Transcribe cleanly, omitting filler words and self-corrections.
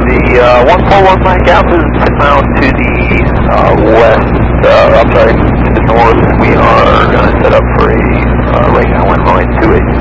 The 141 Mike Alpha is 10 miles to the west, I'm sorry, to the north. We are going to set up for a right now wind line 28.